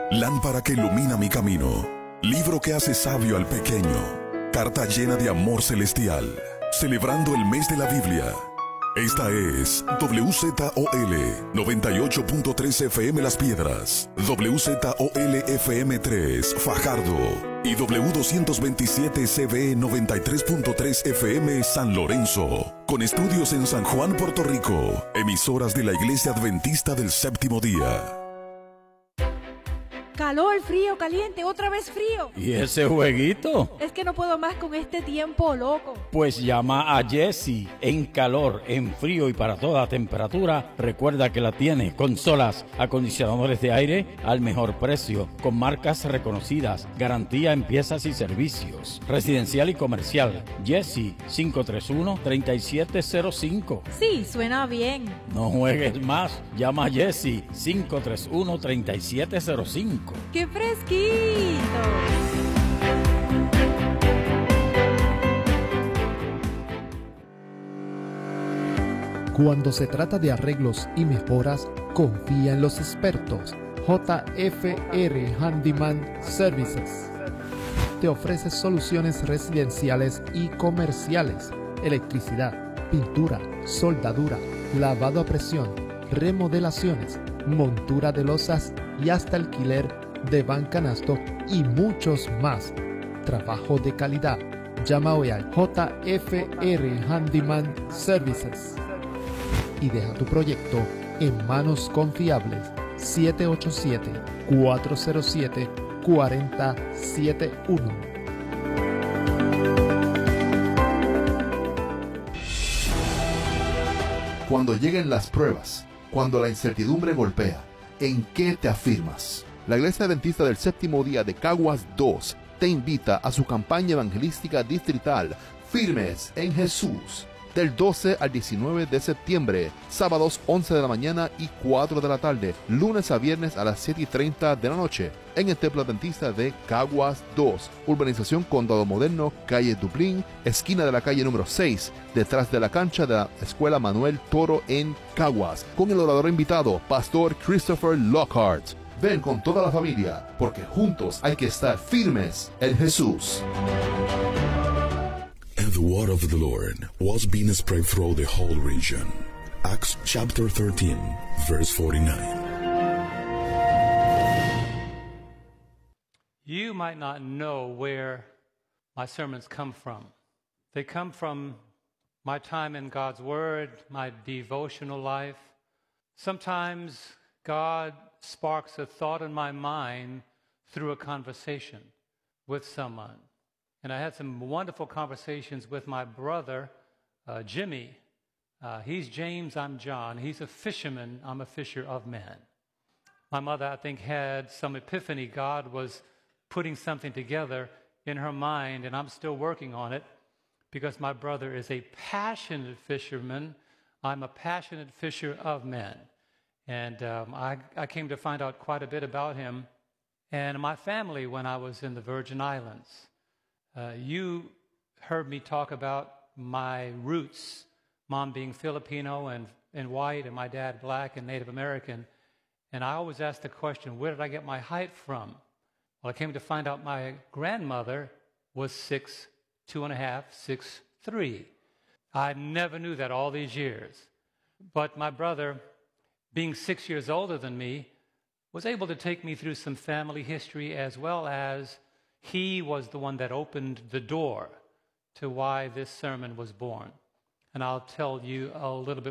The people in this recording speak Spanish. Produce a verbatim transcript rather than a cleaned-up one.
Lámpara que ilumina mi camino. Libro que hace sabio al pequeño. Carta llena de amor celestial. Celebrando el mes de la Biblia. Esta es W Z O L noventa y ocho punto tres F M Las Piedras, W Z O L F M tres Fajardo y W doscientos veintisiete C B noventa y tres punto tres F M San Lorenzo, con estudios en San Juan, Puerto Rico, emisoras de la Iglesia Adventista del Séptimo Día. Calor, frío, caliente, otra vez frío. ¿Y ese jueguito? Es que no puedo más con este tiempo loco. Pues llama a Jessie. En calor, en frío y para toda temperatura, recuerda que la tiene. Consolas, acondicionadores de aire al mejor precio, con marcas reconocidas, garantía en piezas y servicios. Residencial y comercial. Jessie, cinco tres uno, tres siete cero cinco. Sí, suena bien. No juegues más. Llama a Jessie, cinco tres uno, tres siete cero cinco. ¡Qué fresquito! Cuando se trata de arreglos y mejoras, confía en los expertos. J F R Handyman Services te ofrece soluciones residenciales y comerciales, electricidad, pintura, soldadura, lavado a presión, remodelaciones, montura de losas y hasta alquiler de van canasto y muchos más. Trabajo de calidad. Llama hoy al J F R Handyman Services y deja tu proyecto en manos confiables. Siete ocho siete, cuatro cero siete, cuatro cero siete uno. Cuando lleguen las pruebas, cuando la incertidumbre golpea, ¿en qué te afirmas? La Iglesia Adventista del Séptimo Día de Caguas dos te invita a su campaña evangelística distrital Firmes en Jesús, del doce al diecinueve de septiembre, sábados once de la mañana y cuatro de la tarde, lunes a viernes a las siete y treinta de la noche, en el Templo Adventista de Caguas dos, urbanización Condado Moderno, calle Dublín, esquina de la calle número seis, detrás de la cancha de la Escuela Manuel Toro en Caguas, con el orador invitado, Pastor Christopher Lockhart. Ven con toda la familia, porque juntos hay que estar firmes en Jesús. And the word of the Lord was being spread through the whole region. Acts chapter thirteen, verse forty-nine. You might not know where my sermons come from. They come from my time in God's Word, my devotional life. Sometimes God sparks a thought in my mind through a conversation with someone. And I had some wonderful conversations with my brother, uh, Jimmy. Uh, he's James, I'm John. He's a fisherman, I'm a fisher of men. My mother, I think, had some epiphany. God was putting something together in her mind, and I'm still working on it because my brother is a passionate fisherman. I'm a passionate fisher of men. And um, I, I came to find out quite a bit about him and my family when I was in the Virgin Islands. Uh, you heard me talk about my roots, mom being Filipino and, and white, and my dad black and Native American. And I always ask the question, where did I get my height from? Well, I came to find out my grandmother was six, two and a half, six, three. I never knew that all these years. But my brother, being six years older than me, was able to take me through some family history, as well as he was the one that opened the door to why this sermon was born. And I'll tell you a little bit